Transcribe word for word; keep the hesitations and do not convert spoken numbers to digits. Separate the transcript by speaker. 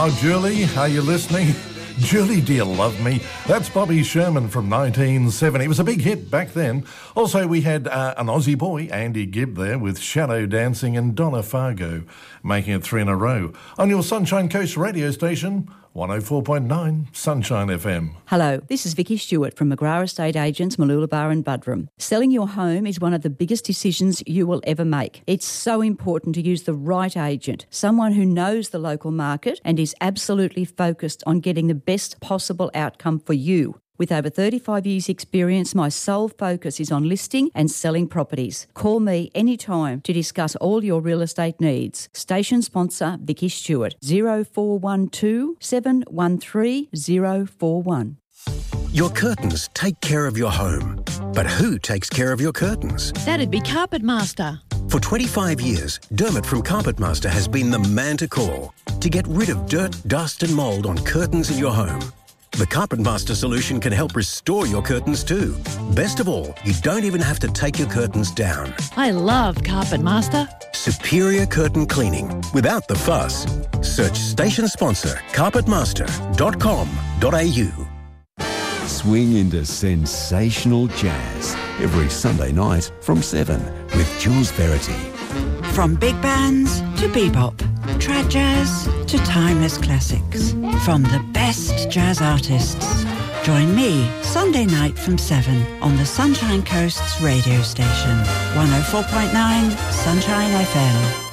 Speaker 1: Oh, Julie, are you listening? Julie, do you love me? That's Bobby Sherman from nineteen seventy. It was a big hit back then. Also, we had uh, an Aussie boy, Andy Gibb, there with Shadow Dancing, and Donna Fargo making it three in a row. On your Sunshine Coast radio station, one oh four point nine Sunshine F M.
Speaker 2: Hello, this is Vicky Stewart from McGrath Estate Agents, Mooloolaba and Buderim. Selling your home is one of the biggest decisions you will ever make. It's so important to use the right agent, someone who knows the local market and is absolutely focused on getting the best possible outcome for you. With over thirty-five years experience, my sole focus is on listing and selling properties. Call me anytime to discuss all your real estate needs. Station sponsor Vicky Stewart, zero four one two, seven one three, zero four one.
Speaker 3: Your curtains take care of your home. But who takes care of your curtains?
Speaker 4: That'd be Carpet Master.
Speaker 3: For twenty-five years, Dermot from Carpet Master has been the man to call to get rid of dirt, dust and mould on curtains in your home. The Carpet Master solution can help restore your curtains too. Best of all, you don't even have to take your curtains down.
Speaker 4: I love Carpet Master.
Speaker 3: Superior curtain cleaning without the fuss. Search station sponsor carpet master dot com dot a u.
Speaker 5: Swing into sensational jazz every Sunday night from seven with Jules Verity.
Speaker 6: From big bands to bebop, trad jazz to timeless classics. From the best jazz artists. Join me Sunday night from seven on the Sunshine Coast's radio station. one oh four point nine Sunshine F M.